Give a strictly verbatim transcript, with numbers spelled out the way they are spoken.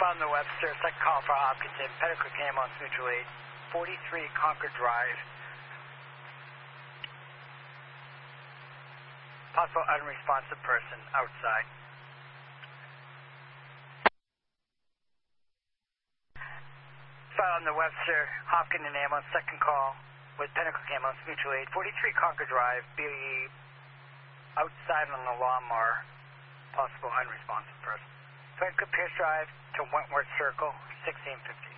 on the Webster, second call for Hopkinton, Petticoat Ambulance Mutual Aid, forty-three Concord Drive. Possible unresponsive person outside. File on the Webster, Hopkinton Ambulance, second call with Petticoat Ambulance Mutual Aid, forty-three Concord Drive, B E outside on the lawnmower, possible unresponsive person. twenty Pierce Drive to Wentworth Circle, sixteen fifty.